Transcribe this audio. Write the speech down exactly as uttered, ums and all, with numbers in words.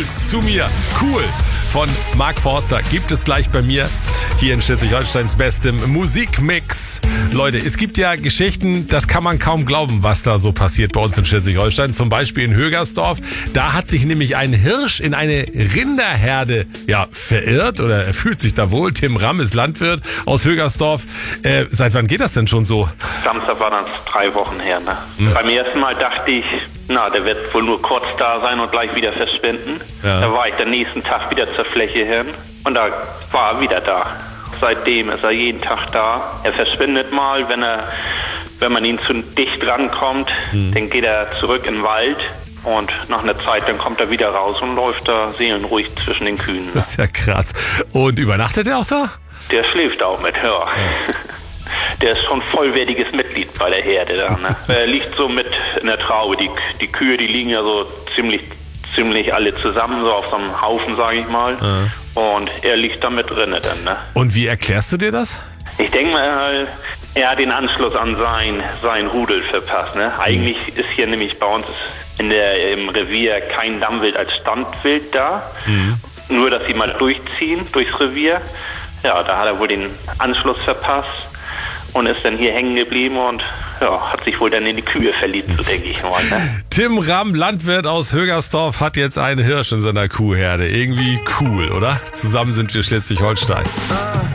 zu mir. Cool von Mark Forster gibt es gleich bei mir hier in Schleswig-Holsteins bestem Musikmix. Leute, es gibt ja Geschichten, das kann man kaum glauben, was da so passiert bei uns in Schleswig-Holstein. Zum Beispiel in Högersdorf. Da hat sich nämlich ein Hirsch in eine Rinderherde ja, verirrt oder er fühlt sich da wohl. Tim Ramm ist Landwirt aus Högersdorf. Äh, seit wann geht das denn schon so? Samstag war dann drei Wochen her. Ne? Mhm. Beim ersten Mal dachte ich, na, der wird wohl nur kurz da sein und gleich wieder verschwinden. Ja. Da war ich den nächsten Tag wieder zur Fläche hin und da war er wieder da. Seitdem ist er jeden Tag da. Er verschwindet mal, wenn er, wenn man ihn zu dicht rankommt, mhm. dann geht er zurück in den Wald. Und nach einer Zeit, dann kommt er wieder raus und läuft da seelenruhig zwischen den Kühen. Ne? Das ist ja krass. Und übernachtet er auch da? Der schläft auch mit, ja. ja. Der ist schon vollwertiges Mitglied bei der Herde da. Ne? Er liegt so mit in der Traube. Die, die Kühe, die liegen ja so ziemlich, ziemlich alle zusammen, so auf so einem Haufen, sage ich mal. Ja. Und er liegt da mit drinne dann. Ne? Und wie erklärst du dir das? Ich denke mal, er hat den Anschluss an sein, sein Rudel verpasst. Ne? Eigentlich mhm. ist hier nämlich bei uns in der, im Revier kein Dammwild als Standwild da. Mhm. Nur, dass sie mal durchziehen durchs Revier. Ja, da hat er wohl den Anschluss verpasst und ist dann hier hängen geblieben und ja, hat sich wohl dann in die Kühe verliebt, so denke ich mal. Ne? Tim Ramm, Landwirt aus Högersdorf, hat jetzt einen Hirsch in seiner Kuhherde. Irgendwie cool, oder? Zusammen sind wir Schleswig-Holstein.